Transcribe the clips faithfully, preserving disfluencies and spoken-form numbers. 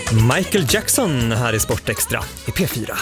Michael Jackson här i Sportextra i P fyra.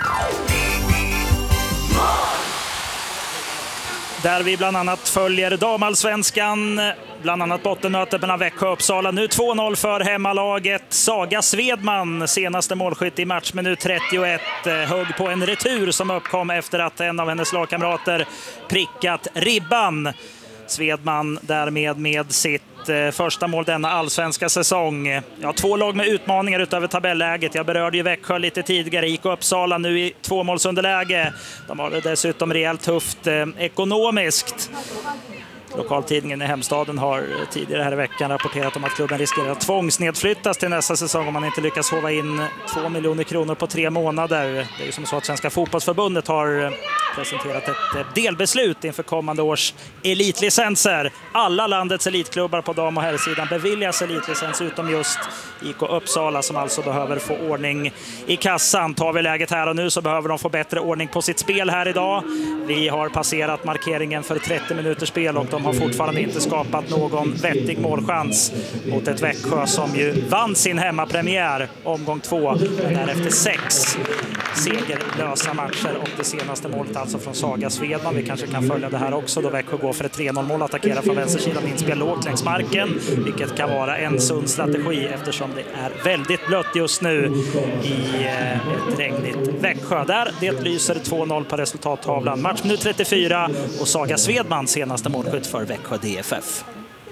Där vi bland annat följer damallsvenskan, bland annat bottenmötet mellan Växjö och Uppsala. Nu två noll för hemmalaget. Saga Svedman, senaste målskytt i matchminut trettioett, högg på en retur som uppkom efter att en av hennes lagkamrater prickat ribban. Svedman därmed med sitt första mål denna allsvenska säsong. Ja, två lag med utmaningar utöver tabelläget. Jag berörde ju Växjö lite tidigare. Gick Uppsala nu i tvåmålsunderläge. De har det dessutom rejält tufft eh, ekonomiskt. Lokaltidningen i hemstaden har tidigare här i veckan rapporterat om att klubben riskerar att tvångsnedflyttas till nästa säsong om man inte lyckas hova in två miljoner kronor på tre månader. Det är ju som så att Svenska fotbollsförbundet har presenterat ett delbeslut inför kommande års elitlicenser. Alla landets elitklubbar på dam- och herrsidan beviljas elitlicens utom just I K Uppsala som alltså behöver få ordning i kassan. Tar vi läget här och nu så behöver de få bättre ordning på sitt spel här idag. Vi har passerat markeringen för trettio minuters spel och de har fortfarande inte skapat någon vettig målchans mot ett Växjö som ju vann sin hemmapremiär omgång två. Därefter sex segerlösa matcher och det senaste målet alltså från Saga Svedman. Vi kanske kan följa det här också då Växjö går för ett tre noll mål, attackerar från vänstersidan, inspel lågt längs marken, vilket kan vara en sund strategi eftersom det är väldigt blött just nu i ett regnigt Växjö. Där det lyser två noll på resultattavlan. Match nu trettiofyra och Saga Svedman senaste målskytt för Växjö D F F.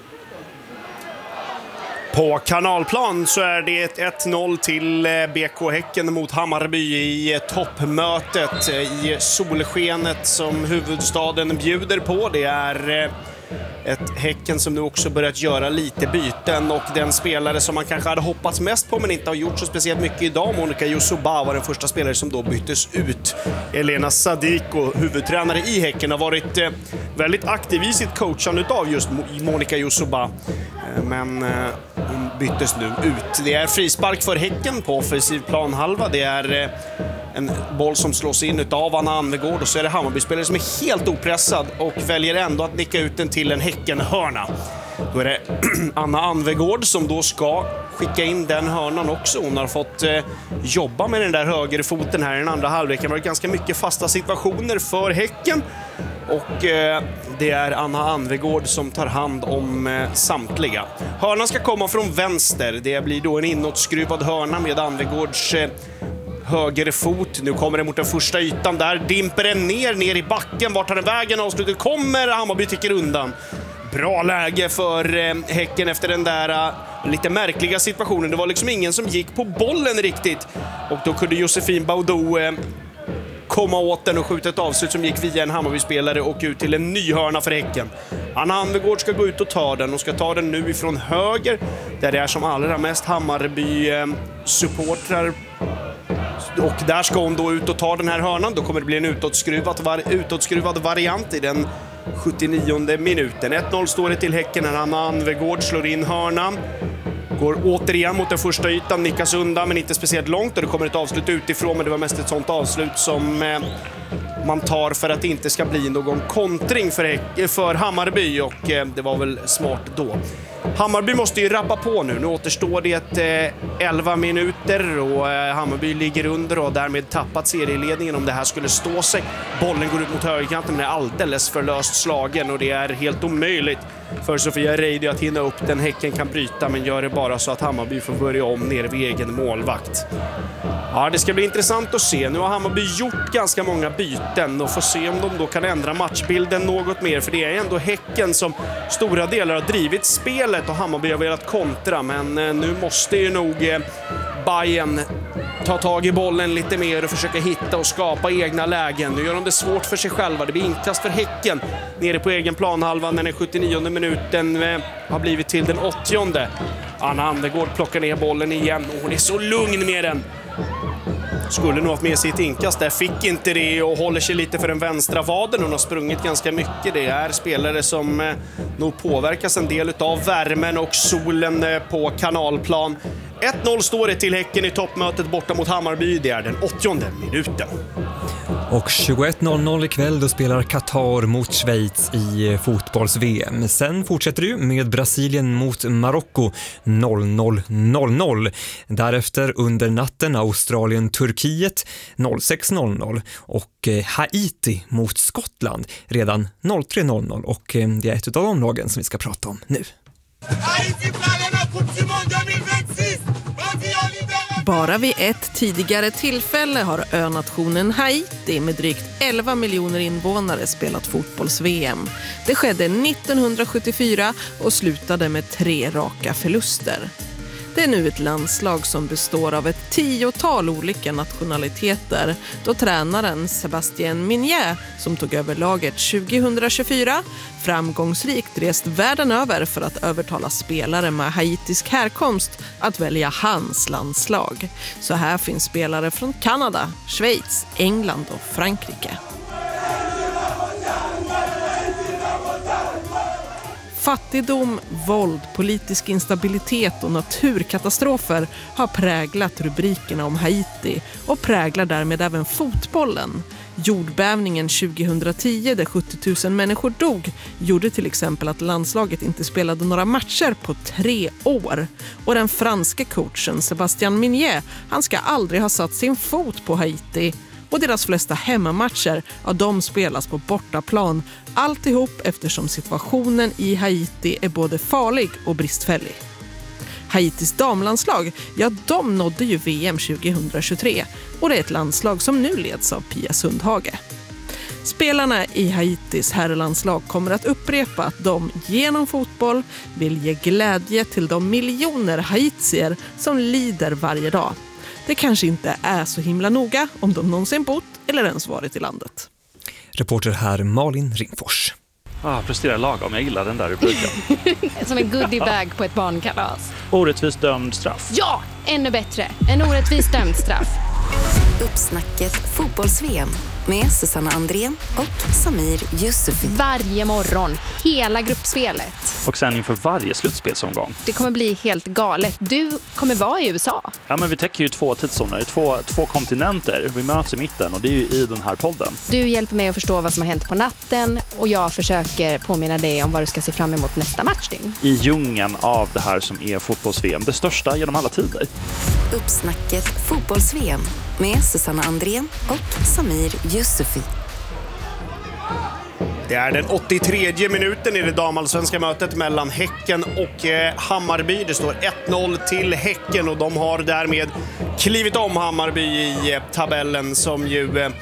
På Kanalplan så är det ett noll till B K Häcken mot Hammarby i toppmötet i solskenet som huvudstaden bjuder på. Det är ett Häcken som nu också börjat göra lite byten och den spelare som man kanske hade hoppats mest på men inte har gjort så speciellt mycket idag, Monica Yusuba, var den första spelare som då byttes ut. Elena Sadiko, huvudtränare i Häcken, har varit väldigt aktiv i sitt coachande av just Monica Yusuba, men hon byttes nu ut. Det är frispark för Häcken på offensiv planhalva. Det är en boll som slås in av Anna Anvegård och så är det Hammarby-spelare som är helt opressad och väljer ändå att nicka ut den till en Häcken-hörna. Då är det Anna Anvegård som då ska skicka in den hörnan också. Hon har fått eh, jobba med den där högerfoten här i den andra halvleken. Det har varit ganska mycket fasta situationer för Häcken. Och eh, det är Anna Anvegård som tar hand om eh, samtliga. Hörnan ska komma från vänster. Det blir då en inåtskruvad hörna med Anvegårds eh, höger fot. Nu kommer det mot den första ytan. Där dimper den ner, ner i backen. Vart tar den vägen? Avslutet kommer. Hammarby tycker undan. Bra läge för eh, Häcken efter den där eh, lite märkliga situationen. Det var liksom ingen som gick på bollen riktigt. Och då kunde Josefin Baudou eh, komma åt den och skjuta ett avslut som gick via en Hammarby-spelare och ut till en ny hörna för Häcken. Anna Anvegård ska gå ut och ta den och ska ta den nu ifrån höger. Där det är som allra mest Hammarby-supportrar. Eh, Och där ska hon då ut och ta den här hörnan. Då kommer det bli en utåtskruvad, var, utåtskruvad variant i den sjuttionionde minuten. ett noll står det till Häcken när Anna Anvegård slår in hörnan. Går återigen mot den första ytan, nickas undan men inte speciellt långt. Och det kommer ett avslut utifrån, men det var mest ett sånt avslut som eh, man tar för att det inte ska bli någon kontring för, Häck, för Hammarby. Och eh, det var väl smart då. Hammarby måste ju rappa på nu. Nu återstår det eh, elva minuter och eh, Hammarby ligger under och därmed tappat serieledningen om det här skulle stå sig. Bollen går ut mot högerkanten men är alldeles för löst slagen och det är helt omöjligt för Sofia Reidy att hinna upp den. Häcken kan bryta men gör det bara så att Hammarby får börja om nere vid egen målvakt. Ja, det ska bli intressant att se. Nu har Hammarby gjort ganska många byten och får se om de då kan ändra matchbilden något mer. För det är ändå Häcken som stora delar har drivit spelet och Hammarby har velat kontra. Men nu måste ju nog Bayern ta tag i bollen lite mer och försöka hitta och skapa egna lägen. Nu gör de det svårt för sig själva. Det blir inkast för Häcken nere på egen planhalva när den sjuttionionde minuten har blivit till den åttionde. Anna Anvegård plockar ner bollen igen och hon är så lugn med den. Skulle nog haft med sig ett inkast där, fick inte det och håller sig lite för den vänstra vaden. Hon har sprungit ganska mycket. Det är spelare som eh, nog påverkas en del av värmen och solen eh, på Kanalplan. ett noll står det till Häcken i toppmötet borta mot Hammarby. Det är den åttionde minuten. Och tjugoett noll noll ikväll då spelar Qatar mot Schweiz i fotbolls-V M. Sen fortsätter du med Brasilien mot Marocko noll noll noll noll. Därefter under natten Australien-Turkiet noll sex noll noll och Haiti mot Skottland redan noll tre noll noll. Och det är ett av de lagen som vi ska prata om nu. Bara vid ett tidigare tillfälle har önationen Haiti med drygt elva miljoner invånare spelat fotbolls-V M. Det skedde nittonhundrasjuttiofyra och slutade med tre raka förluster. Det är nu ett landslag som består av ett tiotal olika nationaliteter då tränaren Sébastien Mignet, som tog över laget tjugohundratjugofyra, framgångsrikt rest världen över för att övertala spelare med haitisk härkomst att välja hans landslag. Så här finns spelare från Kanada, Schweiz, England och Frankrike. Fattigdom, våld, politisk instabilitet och naturkatastrofer har präglat rubrikerna om Haiti och präglar därmed även fotbollen. Jordbävningen tjugohundratio där sjuttio tusen människor dog gjorde till exempel att landslaget inte spelade några matcher på tre år. Och den franske coachen Sébastien Mignet, han ska aldrig ha satt sin fot på Haiti. Och deras flesta hemmamatcher, ja, de spelas på bortaplan. Alltihop eftersom situationen i Haiti är både farlig och bristfällig. Haitis damlandslag, ja, de nådde ju V M tjugohundratjugotre och det är ett landslag som nu leds av Pia Sundhage. Spelarna i Haitis herrlandslag kommer att upprepa att de genom fotboll vill ge glädje till de miljoner haitier som lider varje dag. Det kanske inte är så himla noga om de någonsin bott eller ens varit i landet. Reporter här Malin Ringfors. Ah, presterar lagom, jag gillar den där rubriken. Som en goodiebag på ett barnkalas. Orättvist dömd straff. Ja, ännu bättre. En orättvis dömd straff. Uppsnacket fotbolls-V M med Susanna Andrén och Samir Yusufi. Varje morgon, hela gruppspelet. Och sen inför varje slutspelsomgång. Det kommer bli helt galet. Du kommer vara i U S A. Ja, men vi täcker ju två tidszoner, två, två kontinenter. Vi möts i mitten och det är ju i den här podden. Du hjälper mig att förstå vad som har hänt på natten och jag försöker påminna dig om vad du ska se fram emot nästa matchdygn. I djungeln av det här som är fotbolls-V M, det största genom alla tider. Uppsnacket fotbolls-V M med Susanna Andrén och Samir Yusufi. Det är den åttiotredje minuten i det damallsvenska mötet mellan Häcken och eh, Hammarby. Det står ett noll till Häcken och de har därmed klivit om Hammarby i eh, tabellen som ju... Eh,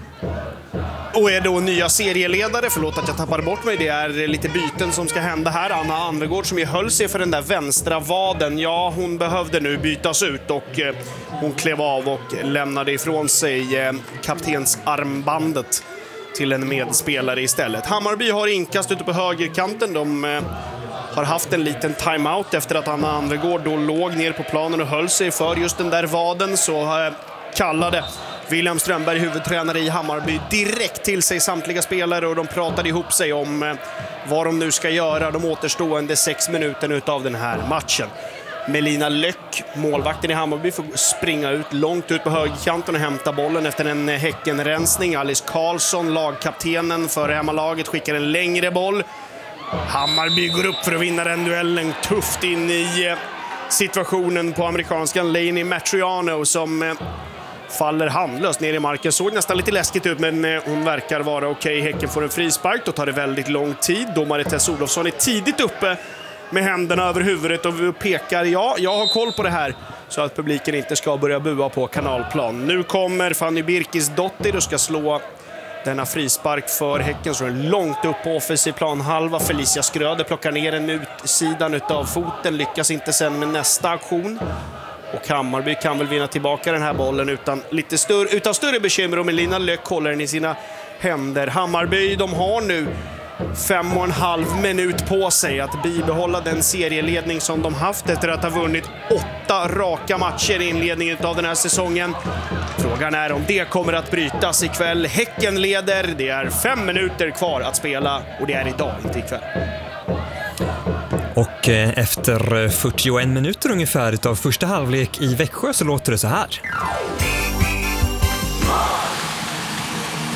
och är då nya serieledare. Förlåt att jag tappar bort mig. Det är lite byten som ska hända här. Anna Andergård som ju höll sig för den där vänstra vaden. Ja, hon behövde nu bytas ut och eh, hon klev av och lämnade ifrån sig eh, kaptensarmbandet till en medspelare istället. Hammarby har inkast ute på högerkanten. De eh, har haft en liten timeout efter att Anna Andergård då låg ner på planen och höll sig för just den där vaden. Så eh, kallade William Strömberg, huvudtränare i Hammarby, direkt till sig samtliga spelare och de pratade ihop sig om eh, vad de nu ska göra de återstående sex minuterna utav den här matchen. Melina Löck, målvakten i Hammarby, får springa ut långt ut på högerkanten och hämta bollen efter en Häckenrensning. Alice Karlsson, lagkaptenen för hemmalaget, skickar en längre boll. Hammarby går upp för att vinna den duellen tufft in i situationen på amerikanskan Lainey Matriano som faller handlöst ner i marken. Såg nästan lite läskigt ut, men hon verkar vara okej. Häcken får en frispark, då tar det väldigt lång tid. Domare Tess Olofsson är tidigt uppe med händerna över huvudet och pekar, ja, jag har koll på det här, så att publiken inte ska börja bua på kanalplan. Nu kommer Fanny Birkisdottir och ska slå denna frispark för Häcken, så är långt upp på offensiv planhalva. Felicia Skröder plockar ner den med utsidan utav foten, lyckas inte sen med nästa aktion. Och Hammarby kan väl vinna tillbaka den här bollen utan, lite större, utan större bekymmer, och Melina Löck håller den i sina händer. Hammarby, de har nu fem och en halv minut på sig att bibehålla den serieledning som de haft efter att ha vunnit åtta raka matcher i inledningen av den här säsongen. Frågan är om det kommer att brytas ikväll. Häcken leder, det är fem minuter kvar att spela och det är idag, inte ikväll. Och efter fyrtioen minuter ungefär av första halvlek i Växjö så låter det så här.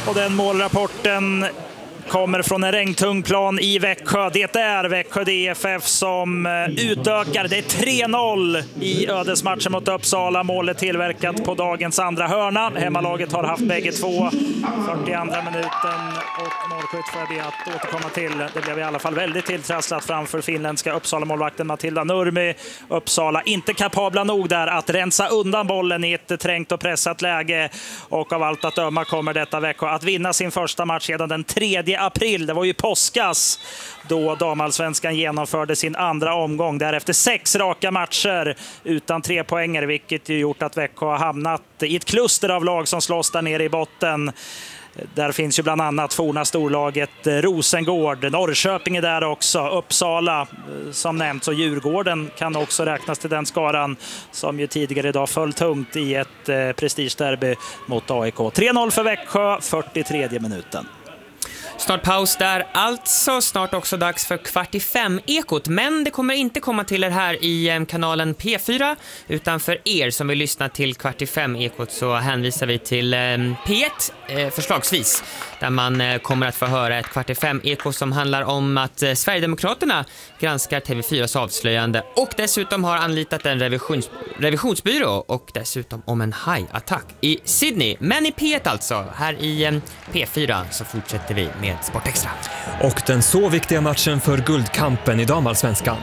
Och den målrapporten kommer från en regntung plan i Växjö. Det är Växjö D F F som utökar. Det är tre noll i ödesmatchen mot Uppsala. Målet tillverkat på dagens andra hörna. Hemmalaget har haft bägge två. fyrtioandra minuten och målskytt får jag be att återkomma till. Det blev i alla fall väldigt tilltrasslat framför finländska Uppsala-målvakten Matilda Nurmi. Uppsala inte kapabla nog där att rensa undan bollen i ett trängt och pressat läge. Och av allt att döma kommer detta Växjö att vinna sin första match sedan den tredje april. Det var ju påskas då damallsvenskan genomförde sin andra omgång. Därefter sex raka matcher utan tre poänger, vilket ju gjort att Växjö har hamnat i ett kluster av lag som slåss där nere i botten. Där finns ju bland annat forna storlaget Rosengård, Norrköping är där också, Uppsala som nämnts och Djurgården kan också räknas till den skaran som ju tidigare idag föll tungt i ett eh, prestigederby mot A I K. tre noll för Växjö, fyrtiotredje minuten. Snart paus där, alltså snart också dags för kvart i fem ekot. Men det kommer inte komma till er här i kanalen P fyra, utan för er som vill lyssna till kvart i fem ekot så hänvisar vi till P ett eh, förslagsvis. Där man eh, kommer att få höra ett kvart i fem eko som handlar om att eh, Sverigedemokraterna granskar T V fyras avslöjande och dessutom har anlitat en revisions- revisionsbyrå och dessutom om en hajattack i Sydney. Men i P ett alltså, här i eh, P fyra så fortsätter vi med Sportextra. Och den så viktiga matchen för guldkampen i damallsvenskan.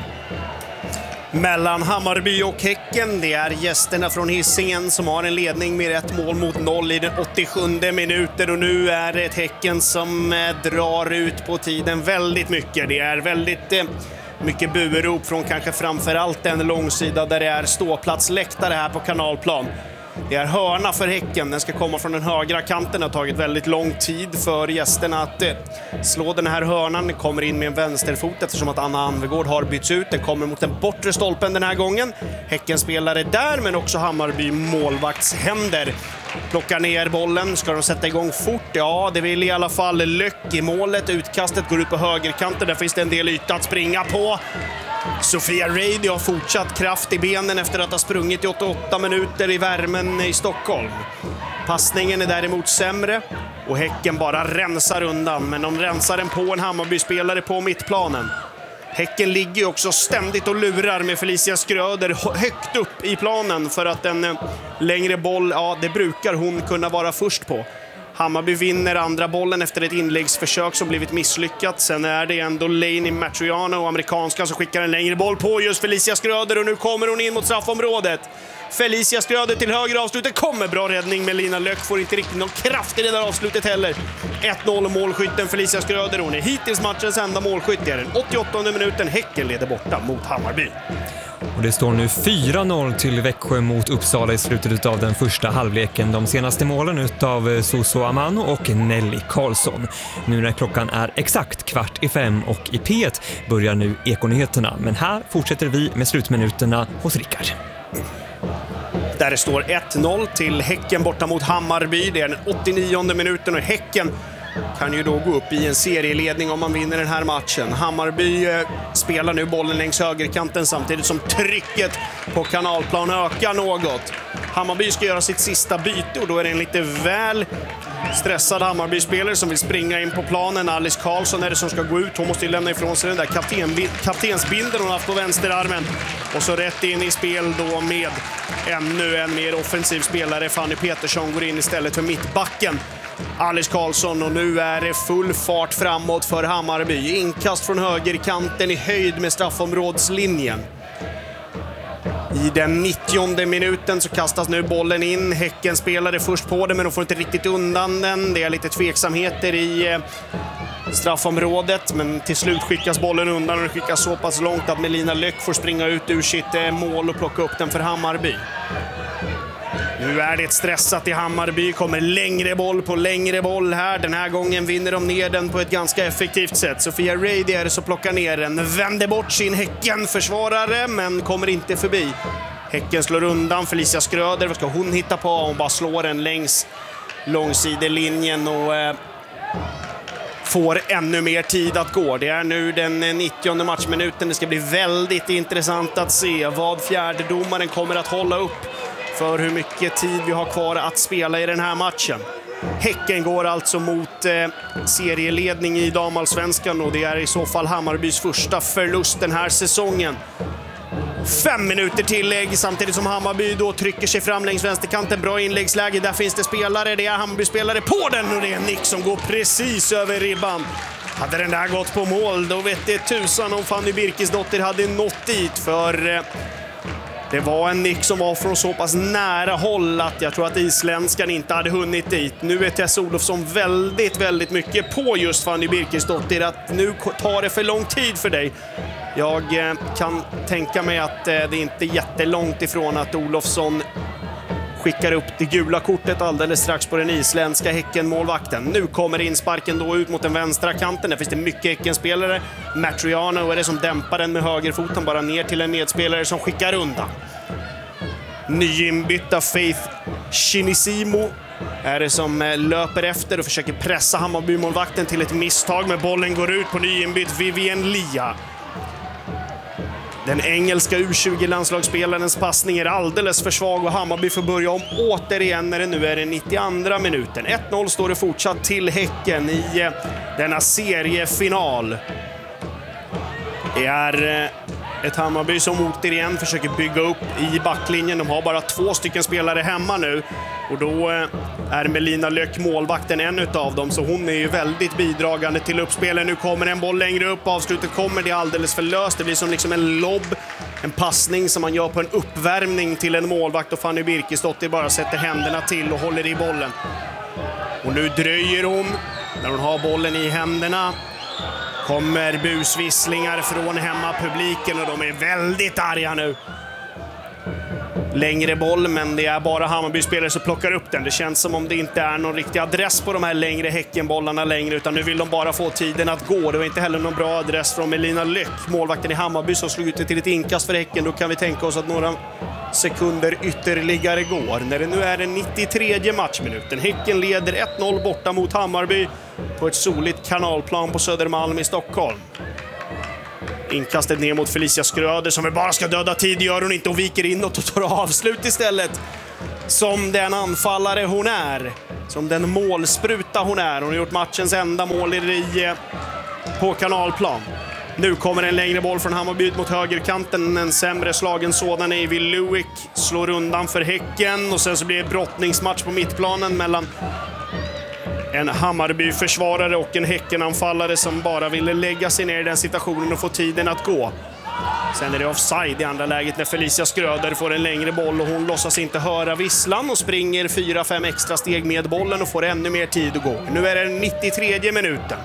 Mellan Hammarby och Häcken. Det är gästerna från Hisingen som har en ledning med ett mål mot noll i den åttiosjunde minuten. Och nu är det ett Häcken som drar ut på tiden väldigt mycket. Det är väldigt eh, mycket buerop från kanske framförallt en långsida där det är ståplatsläktare här på Kanalplan. Det är hörna för Häcken. Den ska komma från den högra kanten. Det har tagit väldigt lång tid för gästerna att eh, slå den här hörnan. Den kommer in med en vänsterfot eftersom att Anna Anvegård har bytts ut. Den kommer mot den bortre stolpen den här gången. Häcken spelare där, men också Hammarby målvaktshänder. Plockar ner bollen. Ska de sätta igång fort? Ja, det vill i alla fall Löck i målet. Utkastet går ut på högerkanten. Där finns det en del yta att springa på. Sofia Reidy har fortsatt kraft i benen efter att ha sprungit i åttioåtta minuter i värmen i Stockholm. Passningen är däremot sämre och Häcken bara rensar undan, men de rensar den på en Hammarby-spelare på mittplanen. Häcken ligger också ständigt och lurar med Felicia Skröder högt upp i planen för att en längre boll, ja det brukar hon kunna vara först på. Hammarby vinner andra bollen efter ett inläggsförsök som blivit misslyckat. Sen är det ändå Lainey Matriano och amerikanska som skickar en längre boll på just Felicia Skröder och nu kommer hon in mot straffområdet. Felicia Skröder till höger avslutet, kommer bra räddning men Lina Löck får inte riktigt någon kraft i det där avslutet heller. ett noll målskytten Felicia Skröder, hon är hittills matchens enda målskytt. Det är den åttioåttonde minuten, Häcken leder borta mot Hammarby. Och det står nu fyra noll till Växjö mot Uppsala i slutet av den första halvleken. De senaste målen utav Soso Amano och Nelly Karlsson. Nu när klockan är exakt kvart i fem och i P ett börjar nu Ekonyheterna. Men här fortsätter vi med slutminuterna hos Rickard. Där det står ett noll till Häcken borta mot Hammarby. Det är den åttionionde minuten och Häcken kan ju då gå upp i en serieledning om man vinner den här matchen. Hammarby eh, spelar nu bollen längs högerkanten samtidigt som trycket på Kanalplan ökar något. Hammarby ska göra sitt sista byte och då är det en lite väl stressad Hammarby-spelare som vill springa in på planen. Alice Karlsson är det som ska gå ut. Hon måste ju lämna ifrån sig den där kapten, kaptensbilden hon har haft på vänsterarmen. Och så rätt in i spel då med ännu en mer offensiv spelare. Fanny Petersson går in istället för mittbacken Alice Karlsson och nu är det full fart framåt för Hammarby. Inkast från högerkanten i höjd med straffområdslinjen. I den nittionde minuten så kastas nu bollen in. Häcken spelade först på det men de får inte riktigt undan den. Det är lite tveksamheter i straffområdet men till slut skickas bollen undan och det skickas så pass långt att Melina Löck får springa ut ur sitt mål och plocka upp den för Hammarby. Nu är det stressat i Hammarby, kommer längre boll på längre boll här. Den här gången vinner de ner den på ett ganska effektivt sätt. Sofia Reidy är det som plockar ner den, vänder bort sin Häcken-försvarare men kommer inte förbi. Häcken slår undan Felicia Skröder, vad ska hon hitta på? Hon bara slår den längs långsidelinjen och eh, får ännu mer tid att gå. Det är nu den nittionde matchminuten, det ska bli väldigt intressant att se vad fjärdedomaren kommer att hålla upp för hur mycket tid vi har kvar att spela i den här matchen. Häcken går alltså mot eh, serieledning i damallsvenskan och det är i så fall Hammarbys första förlust den här säsongen. Fem minuter tillägg samtidigt som Hammarby då trycker sig fram längs vänsterkanten. Bra inläggsläge, där finns det spelare. Det är Hammarby-spelare på den och det är en nick som går precis över ribban. Hade den där gått på mål, då vet det tusan om Fanny Birkesdotter hade nått dit, för det var en nick som var från så pass nära håll att jag tror att isländskan inte hade hunnit dit. Nu är Tess Olofsson väldigt, väldigt mycket på just Fanny Birkesdotter att nu tar det för lång tid för dig. Jag kan tänka mig att det inte är jättelångt ifrån att Olofsson skickar upp det gula kortet alldeles strax på den isländska Häcken-målvakten. Nu kommer insparken då ut mot den vänstra kanten. Där finns det mycket Häcken-spelare. Matriano är det som dämpar den med högerfoten bara ner till en medspelare som skickar undan. Nyinbytta Faith Shinisimo är det som löper efter och försöker pressa Hammarby-målvakten till ett misstag, men bollen går ut på nyinbytt Vivian Lia. Den engelska U tjugo-landslagsspelarens passning är alldeles för svag och Hammarby får börja om återigen när det nu är den nittioandra minuten. ett noll står det fortsatt till Häcken i denna seriefinal. Det är ett Hammarby som återigen försöker bygga upp i backlinjen. De har bara två stycken spelare hemma nu och då är Melina Löck målvakten en utav dem, så hon är ju väldigt bidragande till uppspelen. Nu kommer en boll längre upp, avslutet kommer, det är alldeles för löst. Det blir som liksom en lobb, en passning som man gör på en uppvärmning till en målvakt och Fanny Birkesdotter bara sätter händerna till och håller i bollen. Och nu dröjer hon när hon har bollen i händerna. Kommer busvisslingar från hemmapubliken och de är väldigt arga nu. Längre boll, men det är bara Hammarby-spelare som plockar upp den. Det känns som om det inte är någon riktig adress på de här längre Häckenbollarna längre, utan nu vill de bara få tiden att gå. Det var inte heller någon bra adress från Melina Löck, målvakten i Hammarby, som slog ut det till ett inkast för Häcken. Då kan vi tänka oss att några sekunder ytterligare går. När det nu är den nittiotredje matchminuten. Häcken leder ett noll borta mot Hammarby på ett soligt kanalplan på Södermalm i Stockholm. Inkastet ner mot Felicia Skröder som vi bara ska döda tid, gör hon inte och viker inåt och tar avslut istället. Som den anfallare hon är, som den målspruta hon är. Hon har gjort matchens enda mål i, på kanalplan. Nu kommer en längre boll från Hammarby mot högerkanten. En sämre slagen sådan är Evil Lewick. Slår undan för Häcken och sen så blir det brottningsmatch på mittplanen mellan en Hammarby-försvarare och en Häcken-anfallare som bara ville lägga sig ner i den situationen och få tiden att gå. Sen är det offside i andra läget när Felicia Skröder får en längre boll och hon låtsas inte höra visslan och springer fyra fem extra steg med bollen och får ännu mer tid att gå. Nu är det den nittiotredje minuten.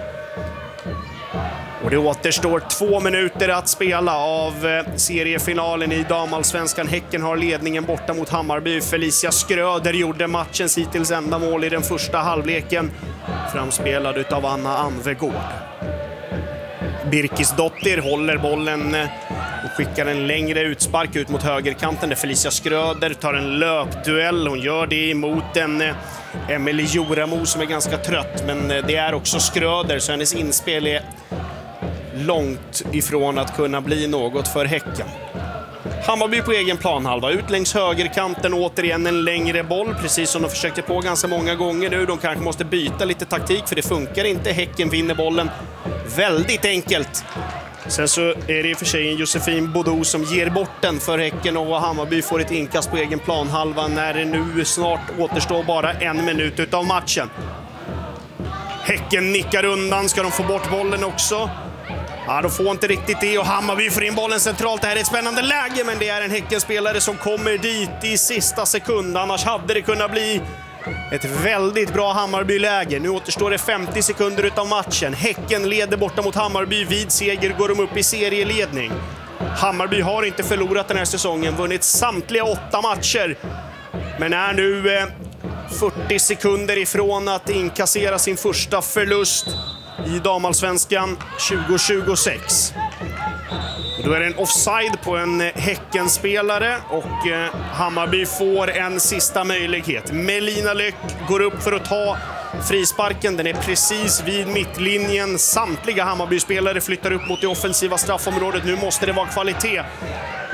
Och det återstår två minuter att spela av seriefinalen i damallsvenskan. Häcken har ledningen borta mot Hammarby. Felicia Skröder gjorde matchens hittills enda mål i den första halvleken, framspelad utav Anna Anvegård. Birkesdotter håller bollen och skickar en längre utspark ut mot högerkanten där Felicia Skröder tar en löpduell. Hon gör det emot en Emelie Joramo som är ganska trött, men det är också Skröder, så hennes inspel är långt ifrån att kunna bli något för Häcken. Hammarby på egen planhalva, ut längs högerkanten, återigen en längre boll, precis som de försökte på ganska många gånger nu. De kanske måste byta lite taktik för det funkar inte. Häcken vinner bollen väldigt enkelt. Sen så är det i och för sig en Josefin Bodo som ger bort den för Häcken och Hammarby får ett inkast på egen planhalva när det nu snart återstår bara en minut utav matchen. Häcken nickar undan, ska de få bort bollen också? Ja, de får inte riktigt det och Hammarby får in bollen centralt. Det här är ett spännande läge, men det är en Häckenspelare som kommer dit i sista sekund. Annars hade det kunnat bli ett väldigt bra Hammarby-läge. Nu återstår det femtio sekunder utav matchen. Häcken leder borta mot Hammarby. Vid seger går de upp i serieledning. Hammarby har inte förlorat den här säsongen, vunnit samtliga åtta matcher, men är nu eh, fyrtio sekunder ifrån att inkassera sin första förlust i damallsvenskan tjugo tjugosex. Och då är det en offside på en Häckenspelare och eh, Hammarby får en sista möjlighet. Melina Löck går upp för att ta frisparken. Den är precis vid mittlinjen. Samtliga Hammarby-spelare flyttar upp mot det offensiva straffområdet. Nu måste det vara kvalitet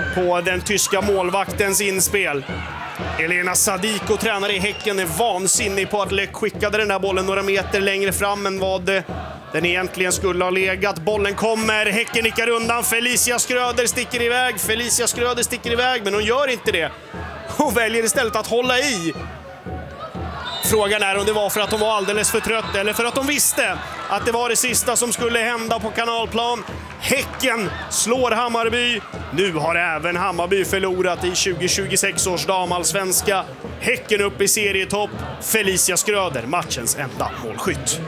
på den tyska målvaktens inspel. Elena Sadiko, tränare i Häcken, är vansinnig på att Lek skickade den där bollen några meter längre fram än vad den egentligen skulle ha legat. Bollen kommer, Häcken nickar undan, Felicia Skröder sticker iväg. Felicia Skröder sticker iväg, men hon gör inte det. Hon väljer istället att hålla i. Frågan är om det var för att hon var alldeles för trött eller för att hon visste att det var det sista som skulle hända på Kanalplan. Häcken slår Hammarby. Nu har även Hammarby förlorat i tjugo tjugosex års damallsvenska. Häcken upp i serietopp. Felicia Skröder, matchens enda målskytt.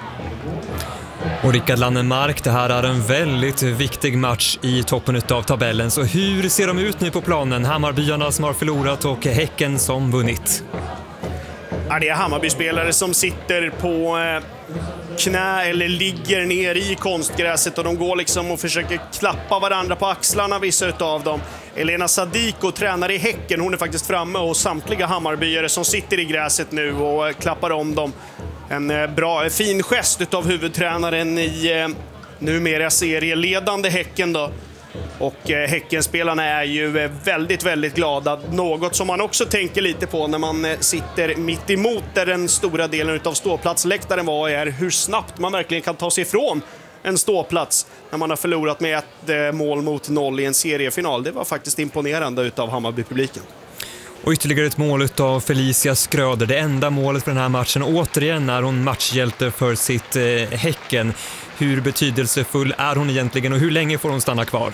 Och Rickard Lannemark, det här är en väldigt viktig match i toppen av tabellen. Så hur ser de ut nu på planen? Hammarbyarna som har förlorat och Häcken som vunnit. Ja, det är Hammarby-spelare som sitter på eh, knä eller ligger ner i konstgräset och de går liksom och försöker klappa varandra på axlarna, vissa av dem. Elena Sadiko, tränare i Häcken, hon är faktiskt framme och samtliga Hammarbyare som sitter i gräset nu och eh, klappar om dem. En eh, bra, fin gest av huvudtränaren i eh, numera serieledande Häcken då. Och eh, Häckenspelarna är ju eh, väldigt, väldigt glada. Något som man också tänker lite på när man eh, sitter mitt emot där den stora delen av ståplatsläktaren var, är hur snabbt man verkligen kan ta sig ifrån en ståplats när man har förlorat med ett eh, mål mot noll i en seriefinal. Det var faktiskt imponerande utav Hammarby-publiken. Och ytterligare ett mål av Felicia Skröder, det enda målet för den här matchen. Återigen är hon matchhjälte för sitt eh, Häcken. Hur betydelsefull är hon egentligen och hur länge får hon stanna kvar?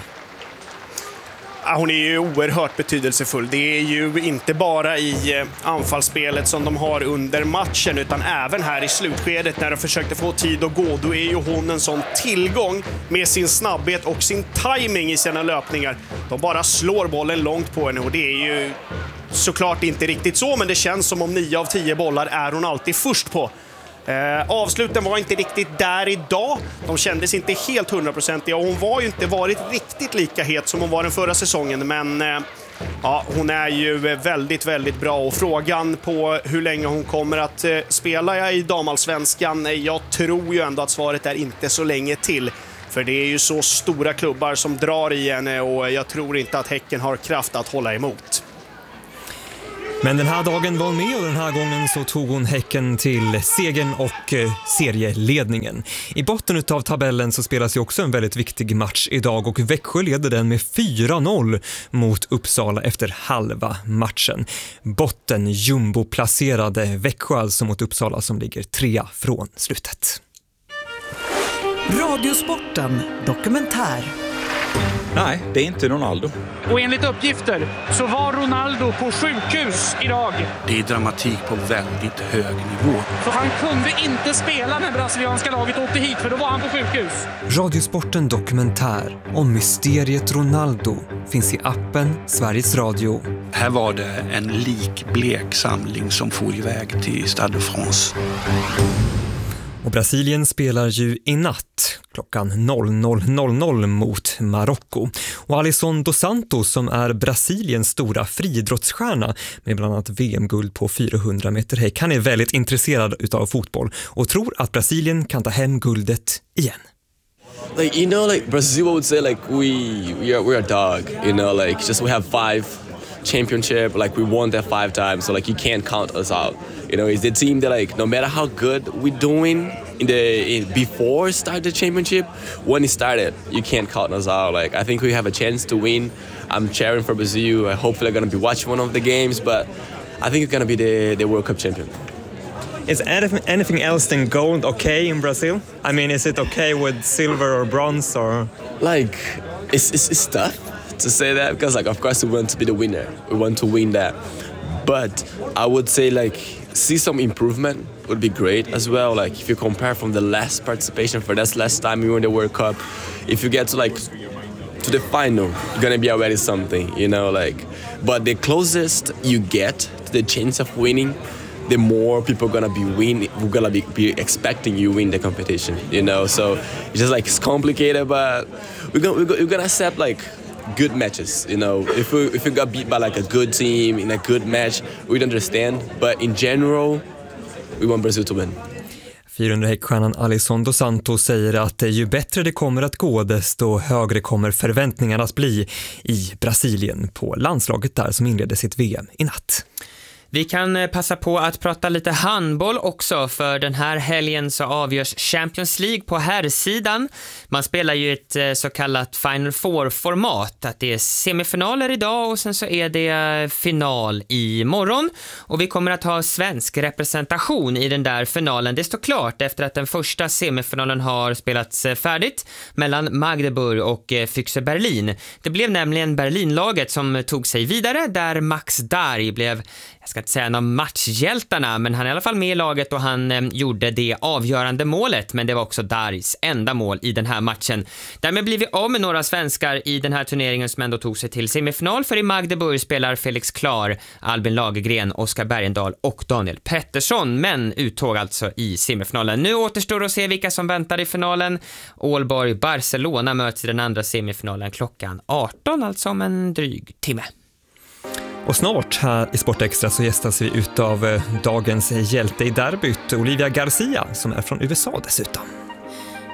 Ja, hon är ju oerhört betydelsefull. Det är ju inte bara i anfallsspelet som de har under matchen utan även här i slutskedet när de försökte få tid att gå. Då är ju hon en sån tillgång med sin snabbhet och sin timing i sina löpningar. De bara slår bollen långt på henne och det är ju såklart inte riktigt så, men det känns som om nio av tio bollar är hon alltid först på. Eh, avsluten var inte riktigt där idag. De kändes inte helt hundraprocentiga och hon var ju inte varit riktigt lika het som hon var den förra säsongen. Men eh, ja, hon är ju väldigt, väldigt bra och frågan på hur länge hon kommer att eh, spela i damallsvenskan, jag tror ju ändå att svaret är inte så länge till. För det är ju så stora klubbar som drar i henne och jag tror inte att Häcken har kraft att hålla emot. Men den här dagen var med och den här gången så tog hon Häcken till segern och eh, serieledningen. I botten av tabellen så spelas ju också en väldigt viktig match idag och Växjö leder den med fyra noll mot Uppsala efter halva matchen. Botten jumbo-placerade Växjö alltså mot Uppsala som ligger trea från slutet. Radiosporten dokumentär. Nej, det är inte Ronaldo. Och enligt uppgifter så var Ronaldo på sjukhus idag. Det är dramatik på väldigt hög nivå. Så han kunde inte spela när brasilianska laget åkte hit för då var han på sjukhus. Radiosporten dokumentär om mysteriet Ronaldo finns i appen Sveriges Radio. Här var det en likblek samling som for iväg till Stade de France. Och Brasilien spelar ju i natt klockan noll noll noll noll mot Marocko. Och Alisson dos Santos som är Brasiliens stora friidrottsstjärna med bland annat V M-guld på fyrahundra meter häck. Han är väldigt intresserad utav fotboll och tror att Brasilien kan ta hem guldet igen. Like, you know, like Brazil would say like we we are we're a dog, you know, like just we have five championship, like we won that five times, so like you can't count us out. You know, it's the team that like no matter how good we're doing in the in, before start the championship, when it started, you can't count us out. Like I think we have a chance to win. I'm cheering for Brazil. I hopefully gonna be watching one of the games, but I think it's gonna be the the World Cup champion. Is anything anything else than gold okay in Brazil? I mean, is it okay with silver or bronze or like it's it's, it's tough to say that because like of course we want to be the winner. We want to win that. But I would say like see some improvement would be great as well. Like if you compare from the last participation for that last time we won the World Cup, if you get to like to the final, you're gonna be already something, you know, like. But the closest you get to the chance of winning, the more people are gonna be win, we're gonna be, be expecting you win the competition, you know. So it's just like it's complicated, but we're gonna we're gonna, we're gonna accept like good matches, you know. If we if we got beat by like a good team in a good match, we'd understand. But in general, we want Brazil to win. fyrahundra häckstjärnan Alisson dos Santos säger att ju bättre det kommer att gå, desto högre kommer förväntningarna att bli i Brasilien på landslaget där som inledde sitt V M i natt. Vi kan passa på att prata lite handboll också, för den här helgen så avgörs Champions League på herrsidan. Man spelar ju ett så kallat Final Four-format, att det är semifinaler idag och sen så är det final i morgon. Och vi kommer att ha svensk representation i den där finalen. Det står klart efter att den första semifinalen har spelats färdigt mellan Magdeburg och Füchse Berlin. Det blev nämligen Berlinlaget som tog sig vidare, där Max Darj blev, jag ska inte säga en av matchhjältarna, men han är i alla fall med i laget och han eh, gjorde det avgörande målet, men det var också Darjs enda mål i den här matchen. Därmed blir vi av med några svenskar i den här turneringen som ändå tog sig till semifinal, för i Magdeburg spelar Felix Klar, Albin Lagergren, Oskar Bergendahl och Daniel Pettersson, men uttåg alltså i semifinalen. Nu återstår att se vilka som väntar i finalen. Ålborg Barcelona möts i den andra semifinalen klockan arton, alltså om en dryg timme. Och snart här i Sportextra så gästas vi utav dagens hjälte i derbyt, Olivia Garcia, som är från U S A dessutom.